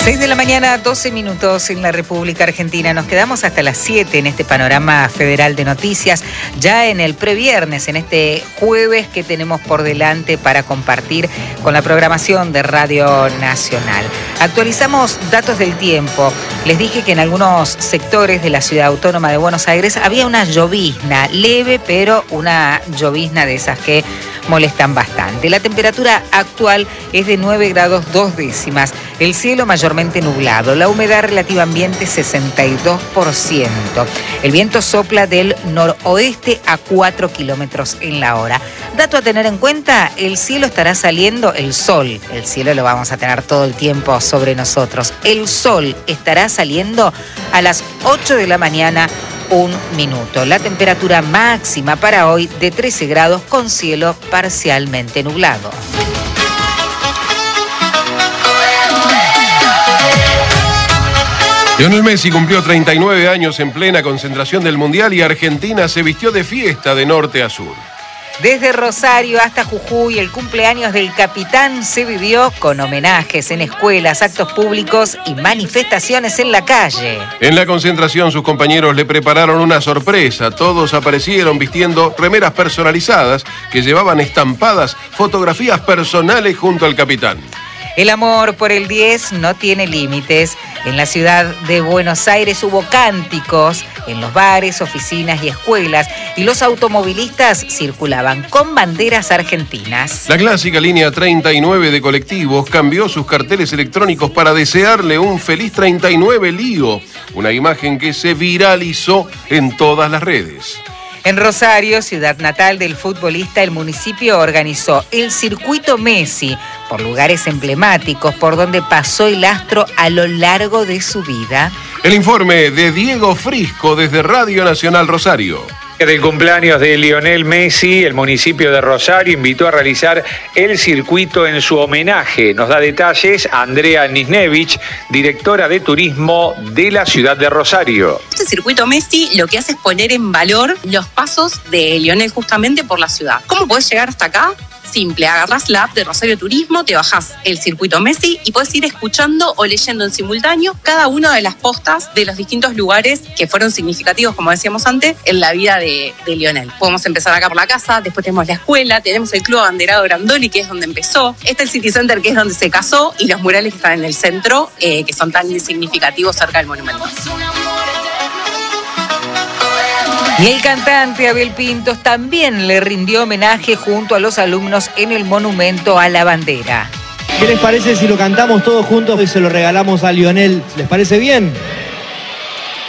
6 de la mañana, 12 minutos en la República Argentina. Nos quedamos hasta las 7 en este panorama federal de noticias, ya en el previernes, en este jueves que tenemos por delante para compartir con la programación de Radio Nacional. Actualizamos datos del tiempo. Les dije que en algunos sectores de la Ciudad Autónoma de Buenos Aires había una llovizna leve, pero una llovizna de esas que molestan bastante. La temperatura actual es de 9 grados 2 décimas. El cielo mayormente nublado. La humedad relativa ambiente 62%. El viento sopla del noroeste a 4 kilómetros en la hora. Dato a tener en cuenta, el cielo estará saliendo, el sol. El cielo lo vamos a tener todo el tiempo sobre nosotros. El sol estará saliendo a las 8 de la mañana. 1 minuto. La temperatura máxima para hoy de 13 grados con cielo parcialmente nublado. Lionel Messi cumplió 39 años en plena concentración del Mundial y Argentina se vistió de fiesta de norte a sur. Desde Rosario hasta Jujuy, el cumpleaños del capitán se vivió con homenajes en escuelas, actos públicos y manifestaciones en la calle. En la concentración, sus compañeros le prepararon una sorpresa. Todos aparecieron vistiendo remeras personalizadas que llevaban estampadas fotografías personales junto al capitán. El amor por el 10 no tiene límites. En la ciudad de Buenos Aires hubo cánticos en los bares, oficinas y escuelas, y los automovilistas circulaban con banderas argentinas. La clásica línea 39 de colectivos cambió sus carteles electrónicos para desearle un feliz 39 lío, una imagen que se viralizó en todas las redes. En Rosario, ciudad natal del futbolista, el municipio organizó el Circuito Messi por lugares emblemáticos por donde pasó el astro a lo largo de su vida. El informe de Diego Frisco desde Radio Nacional Rosario. Del cumpleaños de Lionel Messi, el municipio de Rosario invitó a realizar el circuito en su homenaje. Nos da detalles Andrea Nisnevich, directora de turismo de la ciudad de Rosario. Este circuito Messi lo que hace es poner en valor los pasos de Lionel justamente por la ciudad. ¿Cómo podés llegar hasta acá? Simple, agarrás la app de Rosario Turismo, te bajás el circuito Messi y podés ir escuchando o leyendo en simultáneo cada una de las postas de los distintos lugares que fueron significativos, como decíamos antes, en la vida de Lionel. Podemos empezar acá por la casa, después tenemos la escuela, tenemos el Club Abanderado Grandoli, que es donde empezó, está el City Center, que es donde se casó, y los murales que están en el centro, que son tan significativos cerca del monumento. Y el cantante Abel Pintos también le rindió homenaje junto a los alumnos en el monumento a la bandera. ¿Qué les parece si lo cantamos todos juntos y se lo regalamos a Lionel? ¿Les parece bien?